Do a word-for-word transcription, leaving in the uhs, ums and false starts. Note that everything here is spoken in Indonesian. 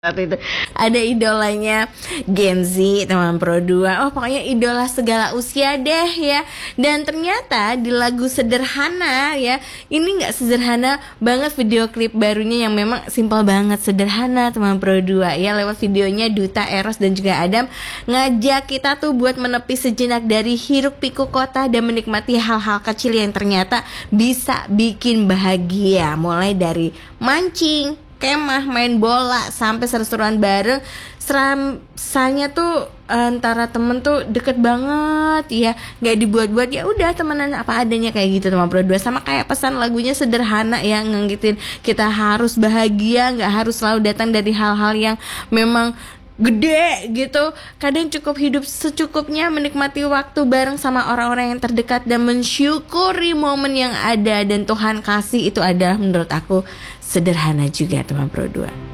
Waktu itu ada idolanya Gen Z teman Pro dua. Oh pokoknya idola segala usia deh ya. Dan ternyata di lagu Sederhana ya, ini gak sederhana banget video klip barunya yang memang simpel banget, sederhana teman Pro dua ya. Lewat videonya Duta, Eros dan juga Adam ngajak kita tuh buat menepi sejenak dari hiruk pikuk kota dan menikmati hal-hal kecil yang ternyata bisa bikin bahagia. Mulai dari mancing, kemah, main bola, sampai seru-seruan bareng. Serasanya tuh antara temen tuh deket banget ya, nggak dibuat-buat, ya udah temenan apa adanya kayak gitu teman Pro dua. Sama kayak pesan lagunya Sederhana ya, ngingetin kita harus bahagia, nggak harus selalu datang dari hal-hal yang memang gede gitu. Kadang cukup hidup secukupnya, menikmati waktu bareng sama orang-orang yang terdekat dan mensyukuri momen yang ada dan Tuhan kasih. Itu adalah menurut aku sederhana juga teman Pro dua.